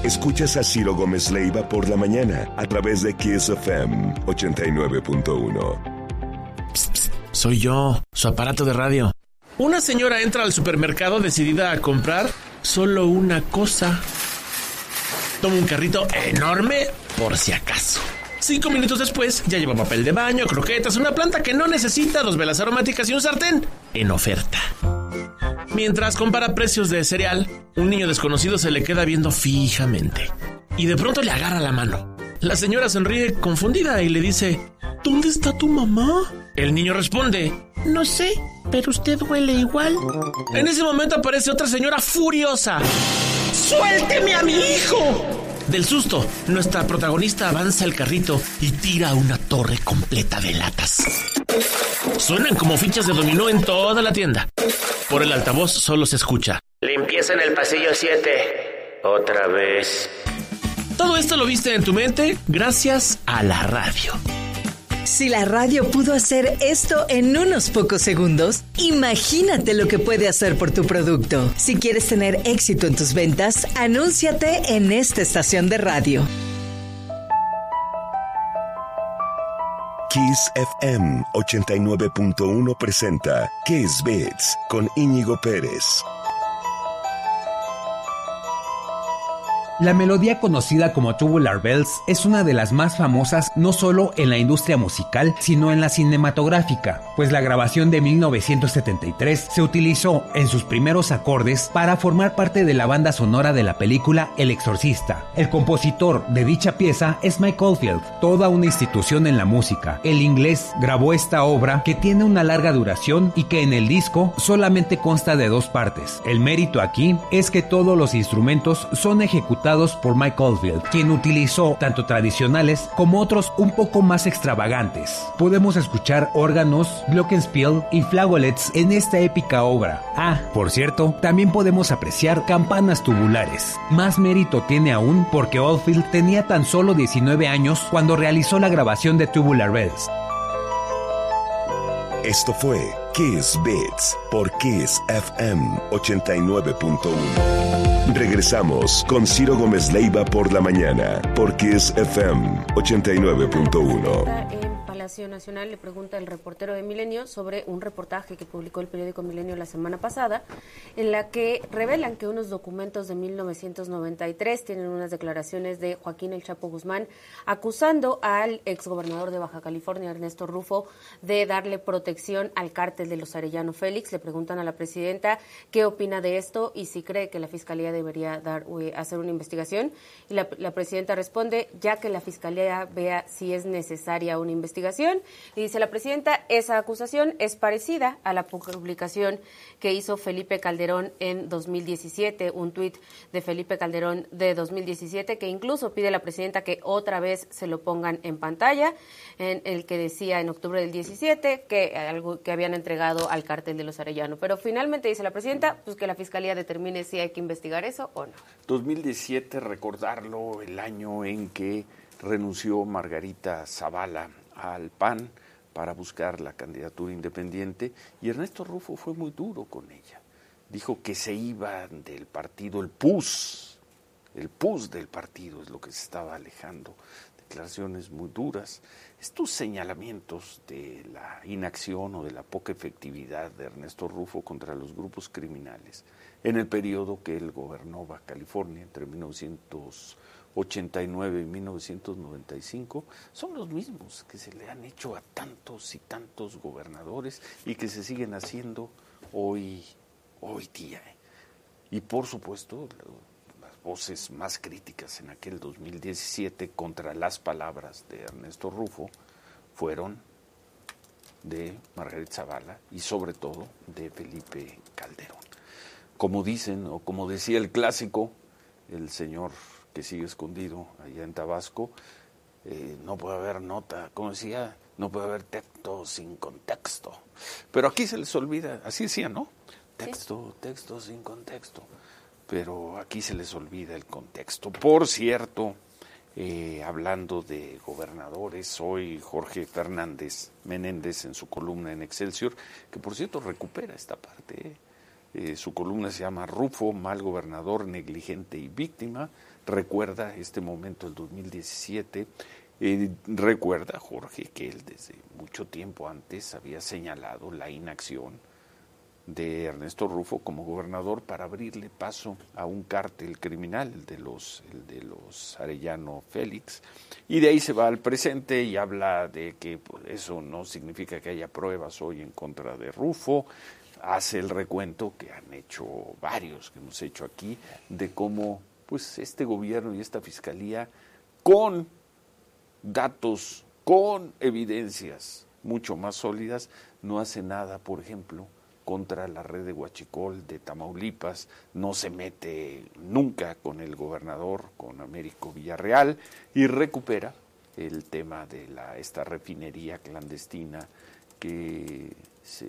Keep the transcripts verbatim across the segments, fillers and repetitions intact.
Escuchas a Ciro Gómez Leiva por la mañana a través de Kiss F M ochenta y nueve punto uno. Psst, psst, soy yo, su aparato de radio. Una señora entra al supermercado decidida a comprar solo una cosa. Toma un carrito enorme por si acaso. Cinco minutos después ya lleva papel de baño, croquetas, una planta que no necesita, dos velas aromáticas y un sartén en oferta. Mientras compara precios de cereal, un niño desconocido se le queda viendo fijamente y de pronto le agarra la mano. La señora sonríe confundida y le dice: ¿Dónde está tu mamá? El niño responde: No sé, pero usted huele igual. En ese momento aparece otra señora furiosa. ¡Suélteme a mi hijo! Del susto, nuestra protagonista avanza el carrito y tira una torre completa de latas. Suenan como fichas de dominó en toda la tienda. Por el altavoz solo se escucha: limpieza en el pasillo siete. Otra vez. Todo esto lo viste en tu mente gracias a la radio. Si la radio pudo hacer esto en unos pocos segundos, imagínate lo que puede hacer por tu producto. Si quieres tener éxito en tus ventas, anúnciate en esta estación de radio. Kiss F M ochenta y nueve punto uno presenta Kiss Beats con Íñigo Pérez. La melodía conocida como Tubular Bells es una de las más famosas no solo en la industria musical, sino en la cinematográfica, pues la grabación de mil novecientos setenta y tres se utilizó en sus primeros acordes para formar parte de la banda sonora de la película El Exorcista. El compositor de dicha pieza es Mike Oldfield, toda una institución en la música. El inglés grabó esta obra que tiene una larga duración y que en el disco solamente consta de dos partes. El mérito aquí es que todos los instrumentos son ejecutados por Mike Oldfield, quien utilizó tanto tradicionales como otros un poco más extravagantes. Podemos escuchar órganos, glockenspiel y flageolets en esta épica obra. Ah, por cierto, también podemos apreciar campanas tubulares. Más mérito tiene aún porque Oldfield tenía tan solo diecinueve años cuando realizó la grabación de Tubular Bells. Esto fue Kiss Beats por Kiss F M ochenta y nueve punto uno. Regresamos con Ciro Gómez Leiva por la mañana por Kiss F M ochenta y nueve punto uno. En Palacio Nacional le pregunta el reportero de Milenio sobre un reportaje que publicó el periódico Milenio la semana pasada, en la que revelan que unos documentos de mil novecientos noventa y tres tienen unas declaraciones de Joaquín El Chapo Guzmán acusando al exgobernador de Baja California, Ernesto Rufo, de darle protección al cártel de los Arellano Félix. Le preguntan a la presidenta qué opina de esto y si cree que la Fiscalía debería dar eh, hacer una investigación. Y la, la presidenta responde: ya que la Fiscalía vea si es necesaria una investigación. Y dice la presidenta: esa acusación es parecida a la publicación que hizo Felipe Calderón en dos mil diecisiete, un tuit de Felipe Calderón de dos mil diecisiete que incluso pide a la presidenta que otra vez se lo pongan en pantalla, en el que decía en octubre del diecisiete que algo que habían entregado al cártel de los Arellano. Pero finalmente dice la presidenta pues que la Fiscalía determine si hay que investigar eso o no. dos mil diecisiete, recordarlo, el año en que renunció Margarita Zavala al P A N para buscar la candidatura independiente, y Ernesto Rufo fue muy duro con ella. Dijo que se iba del partido, el P U S, el P U S del partido es lo que se estaba alejando. Declaraciones muy duras. Estos señalamientos de la inacción o de la poca efectividad de Ernesto Rufo contra los grupos criminales en el periodo que él gobernó Baja California entre mil novecientos ochenta y nueve y mil novecientos noventa y cinco son los mismos que se le han hecho a tantos y tantos gobernadores y que se siguen haciendo hoy, hoy día. Y por supuesto, las voces más críticas en aquel dos mil diecisiete contra las palabras de Ernesto Rufo fueron de Margarita Zavala y sobre todo de Felipe Calderón. Como dicen, o como decía el clásico, el señor que sigue escondido allá en Tabasco, eh, no puede haber nota, como decía, no puede haber texto sin contexto. Pero aquí se les olvida, así decía, ¿no? Texto, texto sin contexto. Pero aquí se les olvida el contexto. Por cierto, eh, hablando de gobernadores, hoy Jorge Fernández Menéndez en su columna en Excelsior, que por cierto recupera esta parte, ¿eh? Eh, su columna se llama Rufo, mal gobernador, negligente y víctima. Recuerda este momento del dos mil diecisiete. Eh, recuerda, Jorge, que él desde mucho tiempo antes había señalado la inacción de Ernesto Rufo como gobernador para abrirle paso a un cártel criminal, el de los, el de los Arellano Félix, y de ahí se va al presente y habla de que pues, eso no significa que haya pruebas hoy en contra de Rufo. Hace el recuento que han hecho varios, que hemos hecho aquí, de cómo pues este gobierno y esta fiscalía, con datos, con evidencias mucho más sólidas, no hace nada, por ejemplo, contra la red de Huachicol de Tamaulipas, no se mete nunca con el gobernador, con Américo Villarreal, y recupera el tema de la esta refinería clandestina que se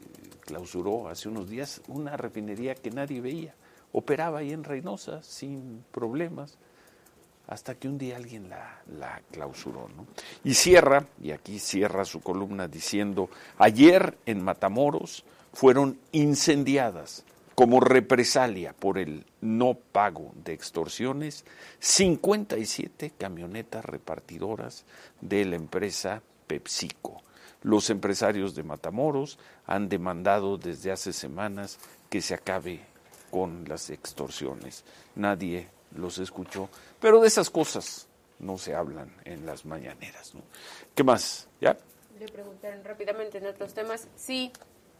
clausuró hace unos días, una refinería que nadie veía, operaba ahí en Reynosa sin problemas, hasta que un día alguien la, la clausuró, ¿no? Y cierra, y aquí cierra su columna diciendo, ayer en Matamoros fueron incendiadas como represalia por el no pago de extorsiones cincuenta y siete camionetas repartidoras de la empresa PepsiCo. Los empresarios de Matamoros han demandado desde hace semanas que se acabe con las extorsiones. Nadie los escuchó, pero de esas cosas no se hablan en las mañaneras, ¿no? ¿Qué más? ¿Ya? Le preguntaron rápidamente en otros temas, sí,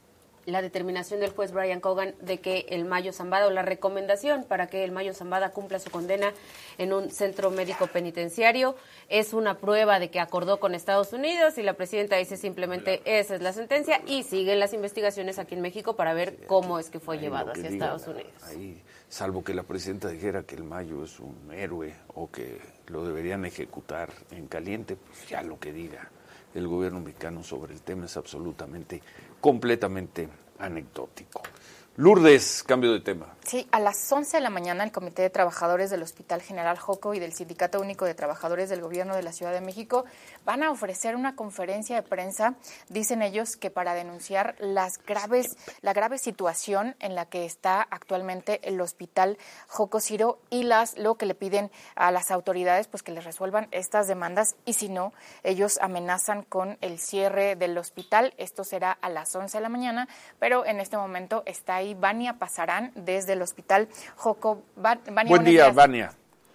la determinación del juez Brian Cogan de que el Mayo Zambada, o la recomendación para que el Mayo Zambada cumpla su condena en un centro médico penitenciario, es una prueba de que acordó con Estados Unidos, y la presidenta dice simplemente esa es la sentencia, y siguen las investigaciones aquí en México para ver cómo es que fue ahí llevado hacia diga, Estados Unidos. Ahí, salvo que la presidenta dijera que el Mayo es un héroe o que lo deberían ejecutar en caliente, pues ya lo que diga el gobierno mexicano sobre el tema es absolutamente, completamente anecdótico. Lourdes, cambio de tema. Sí, a las once de la mañana el Comité de Trabajadores del Hospital General Joco y del Sindicato Único de Trabajadores del Gobierno de la Ciudad de México van a ofrecer una conferencia de prensa, dicen ellos, que para denunciar las graves, la grave situación en la que está actualmente el Hospital Joco Ciro, y las lo que le piden a las autoridades, pues que les resuelvan estas demandas, y si no, ellos amenazan con el cierre del hospital. Esto será a las once de la mañana, pero en este momento está ahí Vania Pasarán desde el Hospital Joco. Vania, buen día, Vania.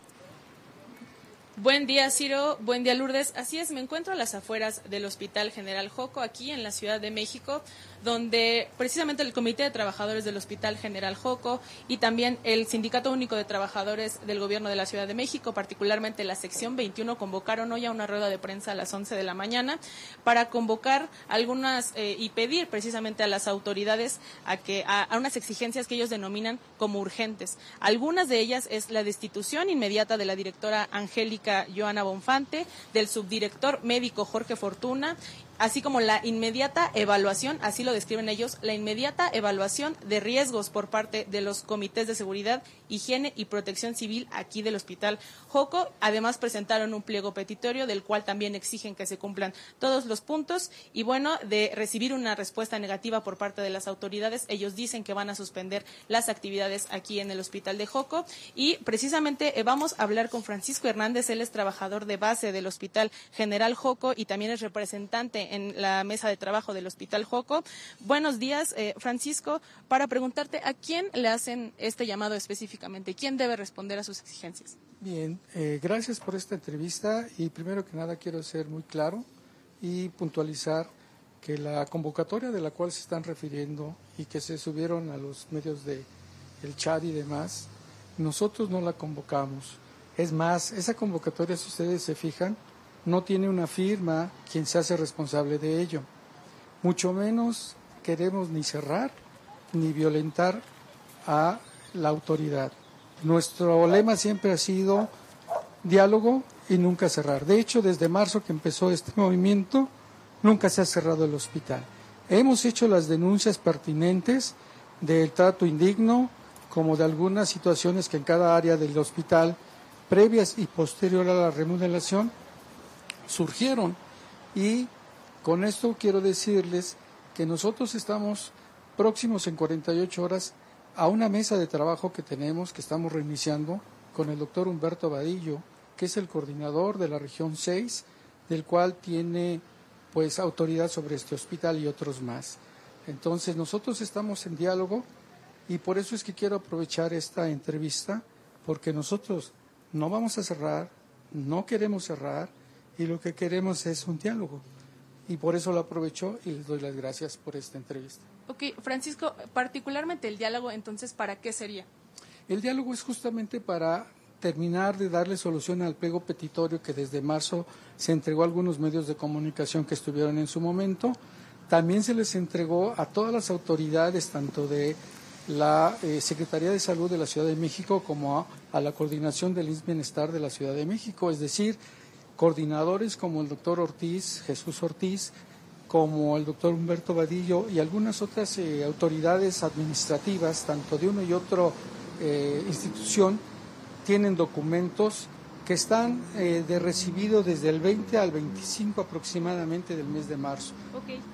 Buen día, Ciro. Buen día, Lourdes. Así es, me encuentro a las afueras del Hospital General Joco, aquí en la Ciudad de México, donde precisamente el Comité de Trabajadores del Hospital General Joco y también el Sindicato Único de Trabajadores del Gobierno de la Ciudad de México, particularmente la sección veintiuno, convocaron hoy a una rueda de prensa a las once de la mañana para convocar algunas eh, y pedir precisamente a las autoridades a que a, a unas exigencias que ellos denominan como urgentes. Algunas de ellas es la destitución inmediata de la directora Angélica Joana Bonfante, del subdirector médico Jorge Fortuna, así como la inmediata evaluación, así lo describen ellos, la inmediata evaluación de riesgos por parte de los comités de seguridad, higiene y protección civil aquí del Hospital Joco. Además presentaron un pliego petitorio del cual también exigen que se cumplan todos los puntos, y bueno, de recibir una respuesta negativa por parte de las autoridades, ellos dicen que van a suspender las actividades aquí en el Hospital de Joco. Y precisamente eh, vamos a hablar con Francisco Hernández, él es trabajador de base del Hospital General Joco y también es representante en la mesa de trabajo del Hospital Joco. Buenos días, eh, Francisco, para preguntarte a quién le hacen este llamado específicamente, quién debe responder a sus exigencias. Bien, eh, gracias por esta entrevista, y primero que nada quiero ser muy claro y puntualizar que la convocatoria de la cual se están refiriendo y que se subieron a los medios de el chat y demás, nosotros no la convocamos. Es más, esa convocatoria, si ustedes se fijan, no tiene una firma quien se hace responsable de ello. Mucho menos queremos ni cerrar ni violentar a la autoridad. Nuestro lema siempre ha sido diálogo y nunca cerrar. De hecho, desde marzo que empezó este movimiento, nunca se ha cerrado el hospital. Hemos hecho las denuncias pertinentes del trato indigno, como de algunas situaciones que en cada área del hospital, previas y posterior a la remuneración, surgieron. Y con esto quiero decirles que nosotros estamos próximos en cuarenta y ocho horas a una mesa de trabajo que tenemos, que estamos reiniciando, con el doctor Humberto Vadillo, que es el coordinador de la región seis, del cual tiene pues autoridad sobre este hospital y otros más. Entonces nosotros estamos en diálogo y por eso es que quiero aprovechar esta entrevista, porque nosotros no vamos a cerrar, no queremos cerrar y lo que queremos es un diálogo. Y por eso lo aprovecho y les doy las gracias por esta entrevista. Ok, Francisco, particularmente el diálogo, entonces, ¿para qué sería? El diálogo es justamente para terminar de darle solución al pliego petitorio que desde marzo se entregó a algunos medios de comunicación que estuvieron en su momento. También se les entregó a todas las autoridades, tanto de la eh, Secretaría de Salud de la Ciudad de México como a, a la coordinación del I M S S Bienestar de la Ciudad de México, es decir, coordinadores como el doctor Ortiz, Jesús Ortiz, como el doctor Humberto Vadillo y algunas otras eh, autoridades administrativas, tanto de uno y otro eh, institución, tienen documentos que están eh, de recibido desde el veinte al veinticinco aproximadamente del mes de marzo. Ok, eh,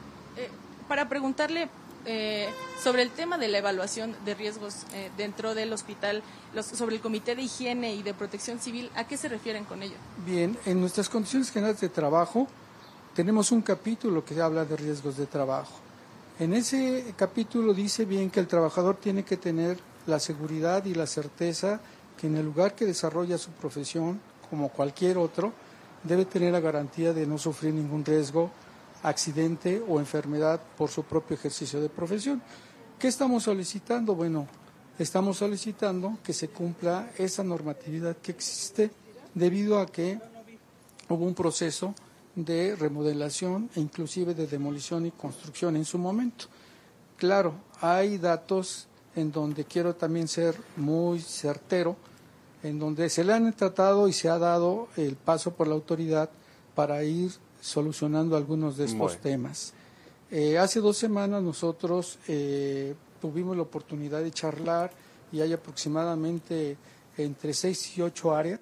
para preguntarle eh, sobre el tema de la evaluación de riesgos eh, dentro del hospital, los, sobre el Comité de Higiene y de Protección Civil, ¿a qué se refieren con ello? Bien, en nuestras condiciones generales de trabajo tenemos un capítulo que habla de riesgos de trabajo. En ese capítulo dice bien que el trabajador tiene que tener la seguridad y la certeza que en el lugar que desarrolla su profesión, como cualquier otro, debe tener la garantía de no sufrir ningún riesgo, accidente o enfermedad por su propio ejercicio de profesión. ¿Qué estamos solicitando? Bueno, estamos solicitando que se cumpla esa normatividad que existe debido a que hubo un proceso de remodelación e inclusive de demolición y construcción en su momento. Claro, hay datos en donde quiero también ser muy certero, en donde se le han tratado y se ha dado el paso por la autoridad para ir solucionando algunos de estos bueno. temas. Eh, hace dos semanas nosotros eh, tuvimos la oportunidad de charlar y hay aproximadamente entre seis y ocho áreas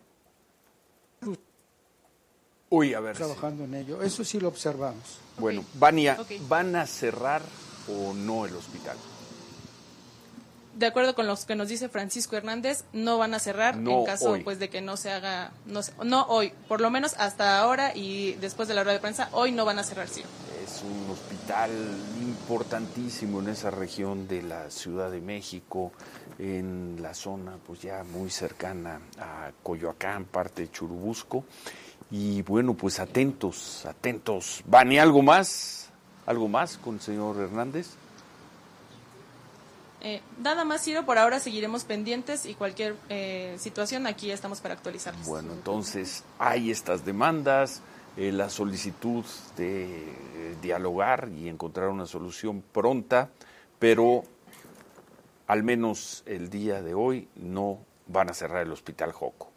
Uy, a ver, trabajando sí. en ello. Eso sí lo observamos. Bueno, Vania, okay. ¿van a cerrar o no el hospital? De acuerdo con lo que nos dice Francisco Hernández, no van a cerrar no en caso hoy. pues de que no se haga, no, no hoy, por lo menos hasta ahora y después de la rueda de prensa, hoy no van a cerrar, sí. Es un hospital importantísimo en esa región de la Ciudad de México, en la zona pues ya muy cercana a Coyoacán, parte de Churubusco. Y bueno, pues atentos, atentos. ¿Vania, algo más? ¿Algo más con el señor Hernández? Eh, nada más, Ciro, por ahora seguiremos pendientes y cualquier eh, situación aquí estamos para actualizarlos. Bueno, entonces hay estas demandas, eh, la solicitud de eh, dialogar y encontrar una solución pronta, pero al menos el día de hoy no van a cerrar el Hospital Joco.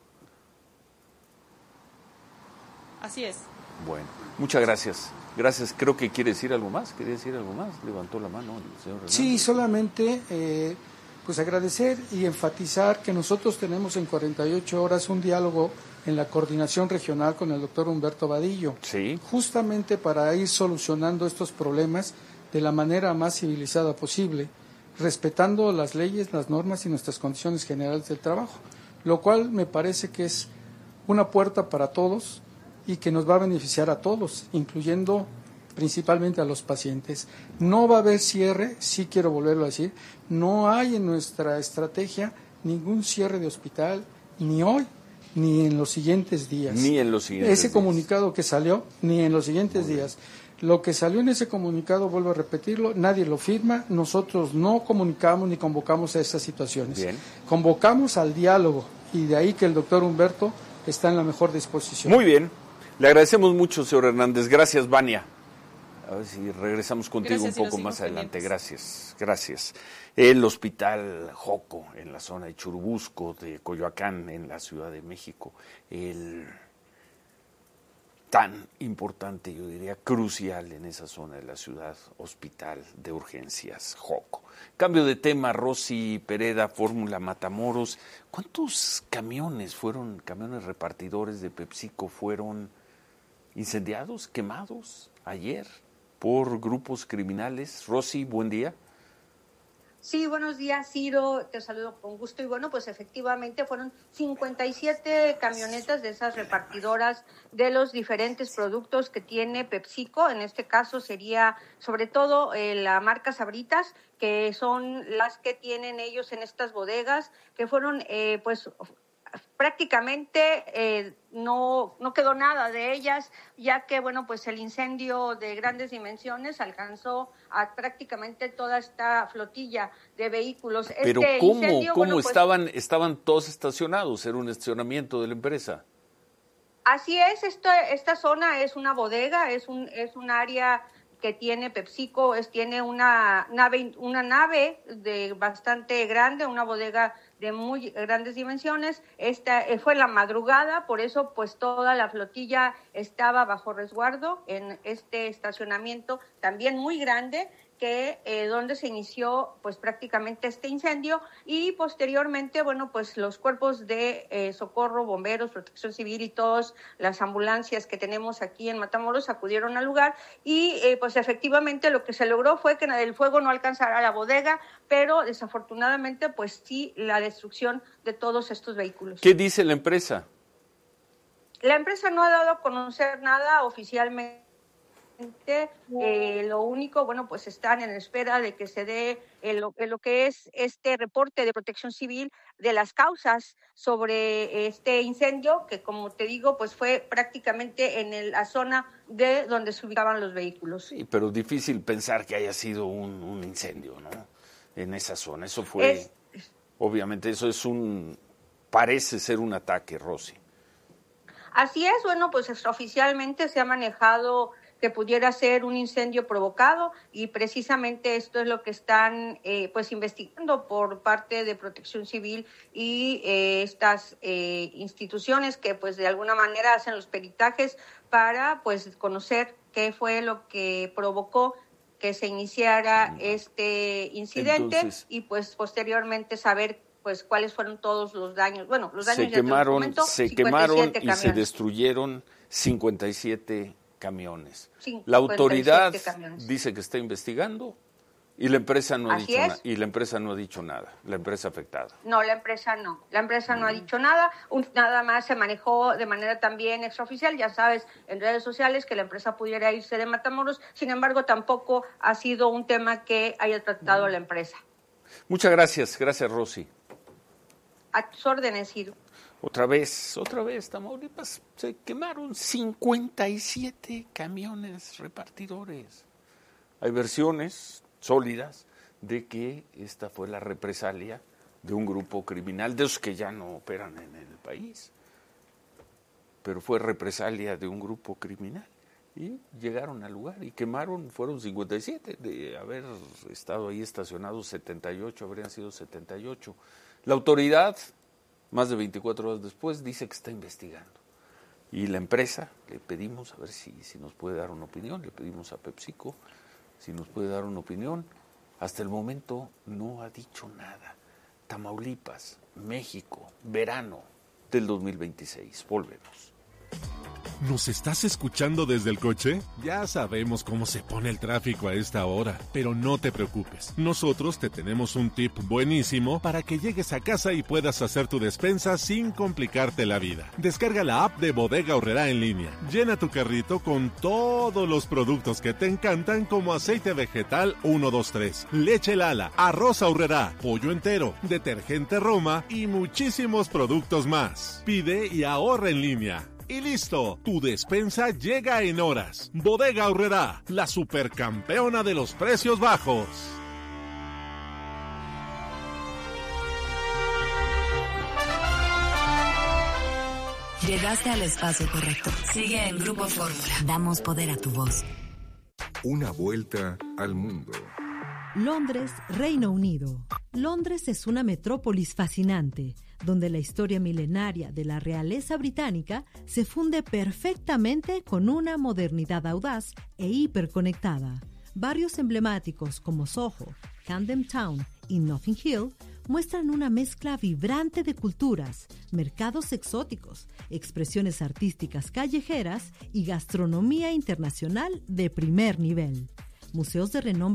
Así es. Bueno, muchas gracias. Gracias. Creo que quiere decir algo más. ¿Quería decir algo más? Levantó la mano el señor Hernández. Sí, solamente eh, pues agradecer y enfatizar que nosotros tenemos en cuarenta y ocho horas un diálogo en la coordinación regional con el doctor Humberto Vadillo. Sí. Justamente para ir solucionando estos problemas de la manera más civilizada posible, respetando las leyes, las normas y nuestras condiciones generales del trabajo, lo cual me parece que es una puerta para todos y que nos va a beneficiar a todos, incluyendo principalmente a los pacientes. No va a haber cierre, sí quiero volverlo a decir, no hay en nuestra estrategia ningún cierre de hospital, ni hoy, ni en los siguientes días. Ni en los siguientes Ese días. comunicado que salió, ni en los siguientes días. Lo que salió en ese comunicado, vuelvo a repetirlo, nadie lo firma, nosotros no comunicamos ni convocamos a estas situaciones. Bien. Convocamos al diálogo y de ahí que el doctor Humberto está en la mejor disposición. Muy bien. Le agradecemos mucho, señor Hernández. Gracias, Vania. A ver si regresamos contigo Gracias, un poco y más adelante. pendientes. Gracias, gracias. El Hospital Joco, en la zona de Churubusco, de Coyoacán, en la Ciudad de México. El tan importante, yo diría, crucial en esa zona de la ciudad, Hospital de Urgencias Joco. Cambio de tema, Rosy Pereda, Fórmula Matamoros. ¿Cuántos camiones fueron, camiones repartidores de PepsiCo fueron incendiados, quemados ayer por grupos criminales? Rosy, buen día. Sí, buenos días, Ciro, te saludo con gusto. Y bueno, pues efectivamente fueron cincuenta y siete camionetas de esas repartidoras de los diferentes productos que tiene PepsiCo. En este caso sería sobre todo eh, la marca Sabritas, que son las que tienen ellos en estas bodegas, que fueron eh, pues prácticamente eh, no, no quedó nada de ellas, ya que bueno, pues el incendio de grandes dimensiones alcanzó a prácticamente toda esta flotilla de vehículos. Pero este ¿cómo, incendio, cómo bueno, pues, estaban, estaban todos estacionados? ¿Era un estacionamiento de la empresa? Así es, esta, esta zona es una bodega, es un, es un área que tiene PepsiCo, es, tiene una nave, una nave de bastante grande, una bodega de muy grandes dimensiones. Esta eh, fue la madrugada, por eso pues toda la flotilla estaba bajo resguardo en este estacionamiento también muy grande, que eh, donde se inició pues prácticamente este incendio, y posteriormente, bueno, pues los cuerpos de eh, socorro, bomberos, protección civil y todas las ambulancias que tenemos aquí en Matamoros acudieron al lugar, y eh, pues efectivamente lo que se logró fue que el fuego no alcanzara la bodega, pero desafortunadamente pues sí la destrucción de todos estos vehículos. ¿Qué dice la empresa? La empresa no ha dado a conocer nada oficialmente. Eh, lo único, bueno, pues están en espera de que se dé el, lo que es este reporte de Protección Civil de las causas sobre este incendio, que como te digo, pues fue prácticamente en el, la zona de donde se ubicaban los vehículos. Sí, pero difícil pensar que haya sido un, un incendio, ¿no? En esa zona, eso fue, es, obviamente eso es un, parece ser un ataque, Rosy. Así es, bueno, pues oficialmente se ha manejado que pudiera ser un incendio provocado, y precisamente esto es lo que están eh, pues investigando por parte de Protección Civil y eh, estas eh, instituciones que pues de alguna manera hacen los peritajes para pues conocer qué fue lo que provocó que se iniciara este incidente. Entonces, y pues posteriormente saber pues cuáles fueron todos los daños. Bueno, los daños se quemaron, momento, se quemaron y se destruyeron cincuenta y siete camiones. La autoridad camiones. dice que está investigando y la empresa no ha Así dicho nada y la empresa no ha dicho nada, la empresa afectada. No, la empresa no, la empresa no, no ha dicho nada, un, nada más se manejó de manera también extraoficial, ya sabes, en redes sociales que la empresa pudiera irse de Matamoros, sin embargo tampoco ha sido un tema que haya tratado mm. la empresa. Muchas gracias, gracias Rosy. A tus órdenes, Ciro. Otra vez, otra vez, Tamaulipas, se quemaron cincuenta y siete camiones repartidores. Hay versiones sólidas de que esta fue la represalia de un grupo criminal, de esos que ya no operan en el país, pero fue represalia de un grupo criminal. Y llegaron al lugar y quemaron, fueron cincuenta y siete, de haber estado ahí estacionados setenta y ocho, habrían sido setenta y ocho. La autoridad, más de veinticuatro horas después, dice que está investigando. Y la empresa, le pedimos a ver si, si nos puede dar una opinión, le pedimos a PepsiCo si nos puede dar una opinión. Hasta el momento no ha dicho nada. Tamaulipas, México, verano del dos mil veintiséis. Volvemos. ¿Nos estás escuchando desde el coche? Ya sabemos cómo se pone el tráfico a esta hora, pero no te preocupes. Nosotros te tenemos un tip buenísimo para que llegues a casa y puedas hacer tu despensa sin complicarte la vida. Descarga la app de Bodega Aurrerá en línea. Llena tu carrito con todos los productos que te encantan, como aceite vegetal uno dos tres, leche Lala, arroz Aurrerá, pollo entero, detergente Roma y muchísimos productos más. Pide y ahorra en línea. Y listo, tu despensa llega en horas. Bodega Aurrerá, la supercampeona de los precios bajos. Llegaste al espacio correcto. Sigue en Grupo Fórmula. Damos poder a tu voz. Una vuelta al mundo. Londres, Reino Unido. Londres es una metrópolis fascinante, donde la historia milenaria de la realeza británica se funde perfectamente con una modernidad audaz e hiperconectada. Barrios emblemáticos como Soho, Camden Town y Notting Hill muestran una mezcla vibrante de culturas, mercados exóticos, expresiones artísticas callejeras y gastronomía internacional de primer nivel. Museos de renombre